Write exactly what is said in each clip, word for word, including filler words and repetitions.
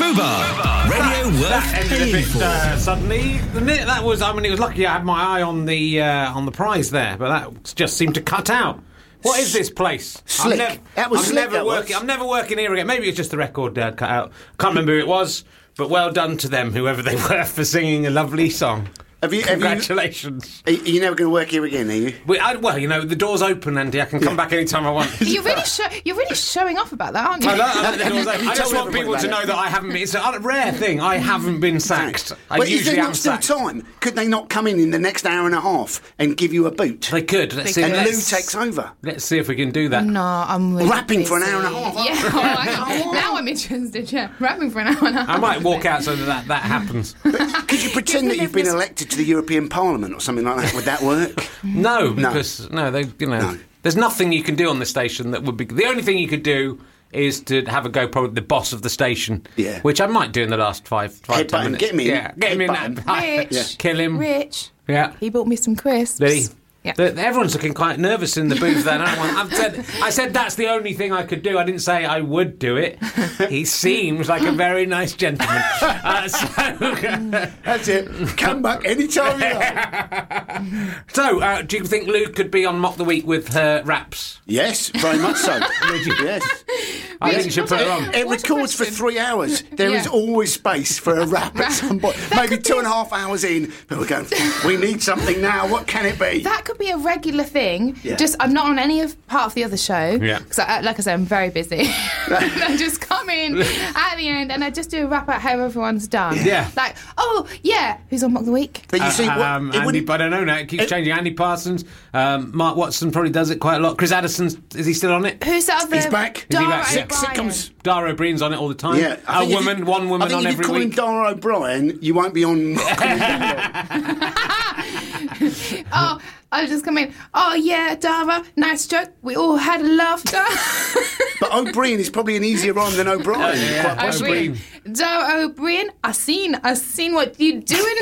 Fubar, radio worth That ended a paying bit for. uh, suddenly. That was, I mean, it was lucky I had my eye on the uh, on the prize there, but that just seemed to cut out. What is this place? Slick. I'm, nev- That was I'm slick, never that was. working. I'm never working here again. Maybe it's just the record uh, cut out. Can't remember who it was, but well done to them, whoever they were, for singing a lovely song. Have you, have you, Congratulations. are you never going to work here again, are you? We, I, well, you know, the door's open, Andy. I can come back anytime I want. You're really, show, you're really showing off about that, aren't you? I, like, I, like the door's open. You I just told want people everybody to about know it. that I haven't been. It's a rare thing. I haven't been sacked. I But is usually there am not still sacked. time? Could they not come in in the next hour and a half and give you a boot? They could. Let's see. and Lou let's, takes over. let's see if we can do that. No, I'm really Rapping for an busy. hour and a half. Yeah, well, I- now I'm interested, yeah. Rapping for an hour and a half. I might walk out so that that, that happens. Could you pretend that you've been elected to the European Parliament or something like that? Would that work? No, because no, they, you know, No. there's nothing you can do on the station that would be. The only thing you could do is to have a go, probably the boss of the station. Yeah. Which I might do in the last five, five Headbutt ten him, minutes. get him in. Yeah, get him in. Headbutt That. Rich, Yeah. Kill him. Rich, Yeah. he bought me some crisps. Did he? Yeah. The- Everyone's looking quite nervous in the booth there. I want- I've said, I said that's the only thing I could do. I didn't say I would do it. He seems like a very nice gentleman. Uh, so, That's it. Come back anytime you like. so uh, do you think Lou could be on Mock the Week with her raps? Yes, very much so. yes. I think you should put her on. It What a records for question. three hours. There is Yeah. always space for a rap at some point. That Maybe could two be- and a half hours in, but we're going, we need something now. What can it be? That could be a regular thing. Yeah. Just I'm not on any of part of the other show. Yeah. Because like I said, I'm very busy. And I just come in at the end and I just do a wrap out how everyone's done. Yeah. Like, oh yeah, who's on Mock the Week? But you see, what, um, it Andy, wouldn't- but I don't know now. It keeps it- changing. Andy Parsons, um, Mark Watson probably does it quite a lot. Chris Addison's, is he still on it? Who's the other? He's back. Is he Dara back? Six O'Brien. sitcoms. Dara O'Brien's on it all the time. Yeah, I a think if woman, you- one woman I think on if every you call him week. Dara O'Brien, you won't be on. Oh, I just come in. Oh yeah, Dara, nice joke. We all had a laughter. But O'Brien is probably an easier rhyme than O'Brien. yeah. Quite possibly. O'Brien. Dara O'Brien, I seen, I seen what you doing.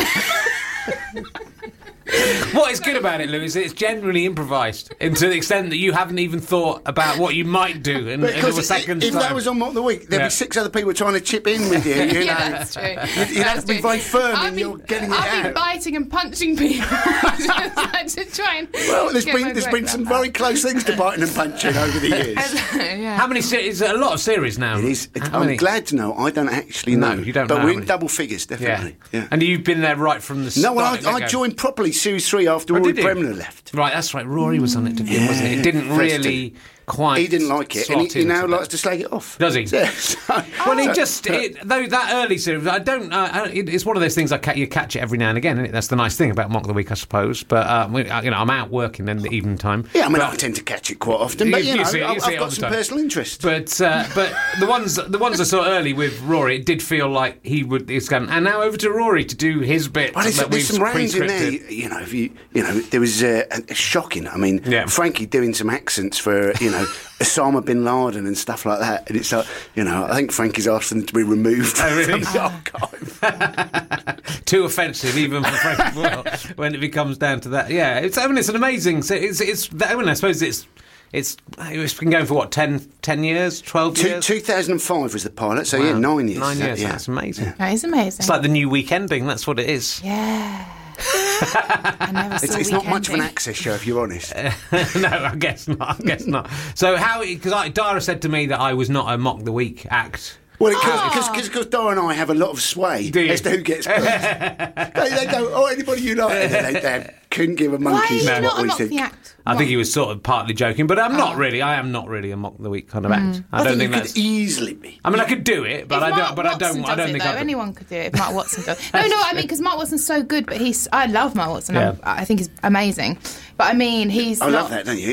What is good about it, Lou, is it's generally improvised, and to the extent that you haven't even thought about what you might do in, in a Because second's if time. that was on Mock the Week, there'd Yeah. be six other people trying to chip in with you. you know. Yeah, that's true. You'd That's have to be true. very firm I'll in be- your getting it I'll be out. biting and punching people just like to try and. Well, there's get been my there's breath been some out. very close things to biting and punching over the years. Yeah. How many series? A lot of series now. It is. How I'm many? glad to know. I don't actually know. No, you don't But know how we're in many. double figures, Yeah. definitely. Yeah. And you've been there right from the No, start. well, I, I get-go. joined properly series three after Oh, Rory did you? Bremner left. Right, that's right. Rory was on it to begin, wasn't it? It didn't Preston. really quite. He didn't like it, and he, slot he now into likes to slag it off. Does he? Yeah, so- Well, he so- just it, though that early series. I don't. Uh, I- it, it's one of those things I ca- you catch it every now and again. Isn't it? That's the nice thing about Mock the Week, I suppose. But uh, we, uh, you know, I'm out working in the evening time. Yeah, I mean, But- I tend to catch it quite often, but You- you, you know, see it- you I've, see I've it all got the some time. personal interest. But uh, but the ones the ones I saw early with Rory, it did feel like he would. It's going and now over to Rory to do his bit. Well, there's, that there's we've some rounds in there. pre-scripted. You know, if you you know, there was uh, a, shocking. I mean, Yeah. Frankie doing some accents for you know Osama bin Laden and stuff like that, and it's like you know, I think Frankie's asked for them to be removed Oh, really? from the archive. Too offensive, even for Frank Boyle, when it becomes down to that. Yeah, it's. I mean, it's an amazing. It's. It's. I mean, I suppose it's. It's. It's been going for what ten, ten years, twelve Two, years. two thousand five was the pilot, so yeah, Wow. nine years. Nine years. Yeah. That's amazing. That is amazing. It's like the new week ending. That's what it is. Yeah. I never saw It's, it's not much of an Weekending. access show, if you're honest. No, I guess not. I guess not. So how? Because Dara said to me that I was not a Mock the Week act. Well, because because Dara and I have a lot of sway Do you? as to who gets first. they, they go, oh, anybody you like. And they, they couldn't give a Why are monkey's you what not a we mock think. the act? I think he was sort of partly joking, but I'm not Oh. really. I am not really a Mock the Week kind of act. I, I don't think think you that's. could easily be. I mean, I could do it, but If I Mark don't. But I Watson don't. I does don't it, think though, I. anyone could do it if Mark Watson does. No, no, I mean because Mark Watson's so good, but he's. I love Mark Watson. Yeah. I'm- I think he's amazing, but I mean he's. I not, love that, don't you?